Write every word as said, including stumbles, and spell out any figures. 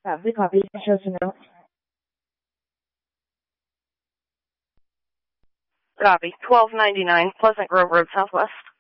Copy, copy. Shows a note. Copy. twelve ninety-nine Pleasant Grove Road, Southwest.